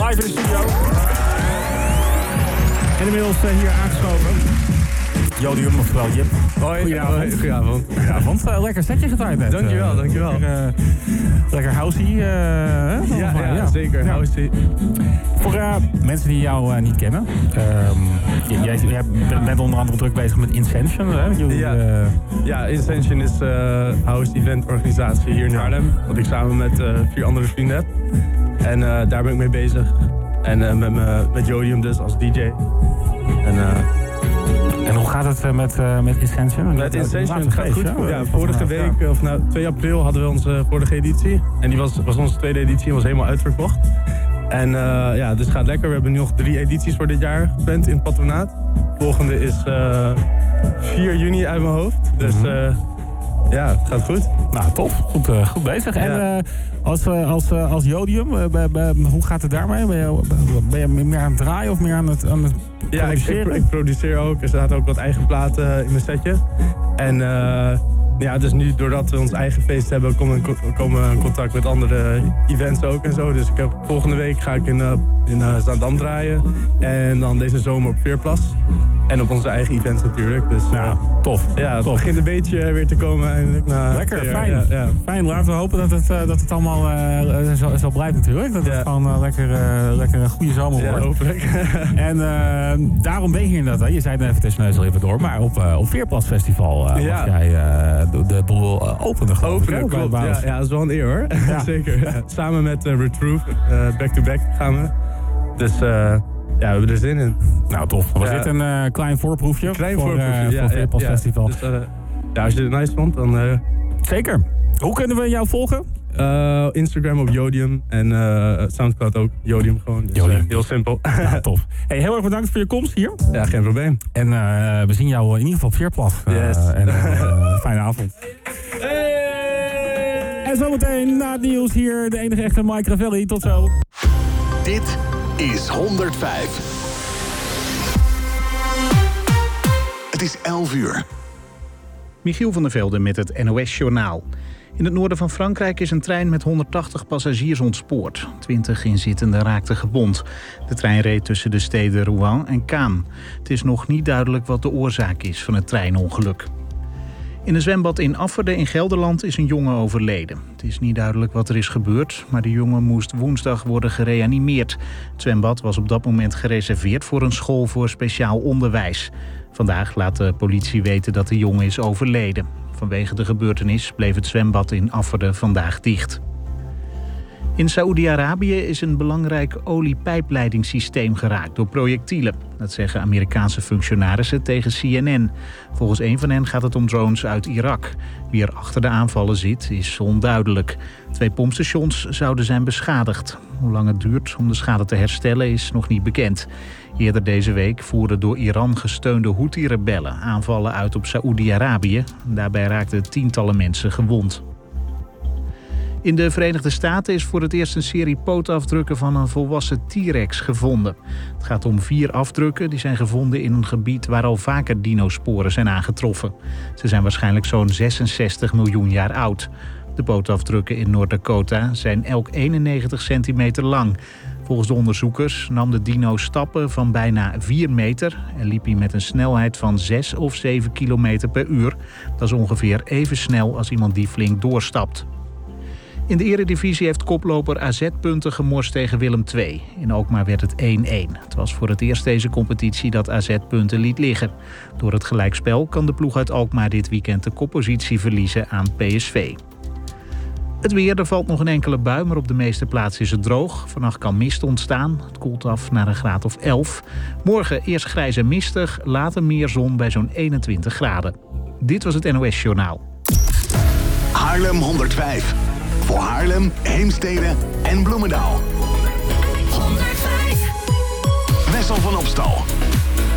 Live in de studio. En inmiddels hier aangeschoven. Jodium, oftewel Jip. Hoi. Goedenavond. Goedenavond. Lekker setje gedraaid net. Dankjewel. Lekker housey. Ja, zeker. Ja. Housey. Voor mensen die jou niet kennen. Jij bent onder andere druk bezig met Incension. Hè? Ja, Incension is house event organisatie hier in Haarlem. Wat ik samen met 4 andere vrienden heb. En daar ben ik mee bezig. En met Jodium dus als DJ. En hoe gaat het met Incension? Met Incension gaat goed. Ja, vorige week, 2 april hadden we onze vorige editie. En die was onze tweede editie en was helemaal uitverkocht. En dus het gaat lekker. We hebben nu nog 3 edities voor dit jaar gepland in het patronaat. De volgende is 4 juni uit mijn hoofd. Dus het gaat goed. Nou, tof. Goed bezig. Ja. En als Jodium, hoe gaat het daarmee? Ben je meer aan het draaien of meer aan het produceren? Ja, ik produceer ook. Er staat ook wat eigen platen in mijn setje. En dus nu, doordat we ons eigen feest hebben, komen we in contact met andere events ook en zo. Dus volgende week ga ik in Zaandam draaien. En dan deze zomer op Veerplas. En op onze eigen events natuurlijk. Dus, tof. Ja, het tof. begint een beetje weer te komen eindelijk. Lekker, fijn. Ja. Fijn, laten we hopen dat het allemaal zo blijft natuurlijk. Dat het gewoon lekker een goede zomer wordt. Ja, hopelijk. En daarom ben je hier inderdaad. Je zei het even tussen neus al even door. Maar op Veerplas Festival mag jij de boel openen, geloof ik. Openen, klopt. Ja, dat is wel een eer hoor. Ja. Zeker. Ja. Samen met Retroof, back-to-back gaan we. Dus... we hebben er zin in. Nou, tof. Was dit een klein voorproefje? Voor Veerplas Festival. Dus, als je het nice vond, dan... Zeker. Hoe kunnen we jou volgen? Instagram op Jodium en Soundcloud ook. Jodium gewoon. Dus, heel simpel. Nou, tof. Hey, heel erg bedankt voor je komst hier. Ja, geen probleem. En we zien jou in ieder geval op Veerplas. Yes. Fijne avond. Hey! En zometeen na het nieuws hier de enige echte Mike Ravelli. Tot zo. Dit is 105. Het is 11 uur. Michiel van der Velde met het NOS-journaal. In het noorden van Frankrijk is een trein met 180 passagiers ontspoord. 20 inzittenden raakten gewond. De trein reed tussen de steden Rouen en Caen. Het is nog niet duidelijk wat de oorzaak is van het treinongeluk. In een zwembad in Afferden in Gelderland is een jongen overleden. Het is niet duidelijk wat er is gebeurd, maar de jongen moest woensdag worden gereanimeerd. Het zwembad was op dat moment gereserveerd voor een school voor speciaal onderwijs. Vandaag laat de politie weten dat de jongen is overleden. Vanwege de gebeurtenis bleef het zwembad in Afferden vandaag dicht. In Saoedi-Arabië is een belangrijk oliepijpleidingssysteem geraakt door projectielen. Dat zeggen Amerikaanse functionarissen tegen CNN. Volgens een van hen gaat het om drones uit Irak. Wie er achter de aanvallen zit, is onduidelijk. 2 pompstations zouden zijn beschadigd. Hoe lang het duurt om de schade te herstellen is nog niet bekend. Eerder deze week voerden door Iran gesteunde Houthi-rebellen aanvallen uit op Saoedi-Arabië. Daarbij raakten tientallen mensen gewond. In de Verenigde Staten is voor het eerst een serie pootafdrukken van een volwassen T-Rex gevonden. Het gaat om 4 afdrukken die zijn gevonden in een gebied waar al vaker dinosporen zijn aangetroffen. Ze zijn waarschijnlijk zo'n 66 miljoen jaar oud. De pootafdrukken in Noord-Dakota zijn elk 91 centimeter lang. Volgens de onderzoekers nam de dino stappen van bijna 4 meter en liep hij met een snelheid van 6 of 7 kilometer per uur. Dat is ongeveer even snel als iemand die flink doorstapt. In de eredivisie heeft koploper AZ punten gemorst tegen Willem II. In Alkmaar werd het 1-1. Het was voor het eerst deze competitie dat AZ punten liet liggen. Door het gelijkspel kan de ploeg uit Alkmaar dit weekend de koppositie verliezen aan PSV. Het weer, er valt nog een enkele bui, maar op de meeste plaatsen is het droog. Vannacht kan mist ontstaan. Het koelt af naar een graad of 11. Morgen eerst grijs en mistig, later meer zon bij zo'n 21 graden. Dit was het NOS Journaal. Haarlem 105. Voor Haarlem, Heemstede en Bloemendaal. 105. Wessel van Opstal.